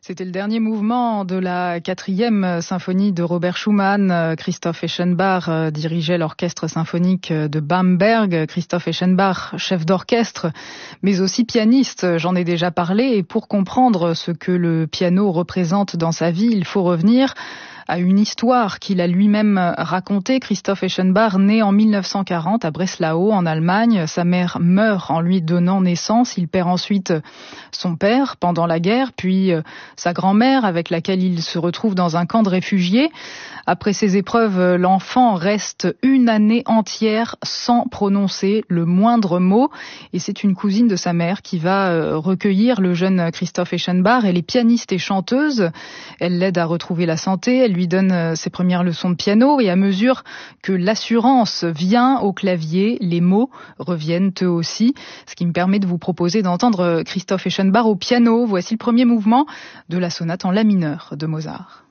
C'était le dernier mouvement de la 4e symphonie de Robert Schumann. Christoph Eschenbach dirigeait l'orchestre symphonique de Bamberg. Christoph Eschenbach, chef d'orchestre, mais aussi pianiste, j'en ai déjà parlé. Et pour comprendre ce que le piano représente dans sa vie, il faut revenir à une histoire qu'il a lui-même racontée. Christoph Eschenbach, né en 1940 à Breslau, en Allemagne. Sa mère meurt en lui donnant naissance. Il perd ensuite son père pendant la guerre, puis sa grand-mère avec laquelle il se retrouve dans un camp de réfugiés. Après ces épreuves, l'enfant reste une année entière sans prononcer le moindre mot. Et c'est une cousine de sa mère qui va recueillir le jeune Christoph Eschenbach. Elle est pianiste et chanteuse. Elle l'aide à retrouver la santé. Elle lui donne ses premières leçons de piano. Et à mesure que l'assurance vient au clavier, les mots reviennent eux aussi. Ce qui me permet de vous proposer d'entendre Christoph Eschenbach au piano. Voici le premier mouvement de la sonate en la mineur de Mozart.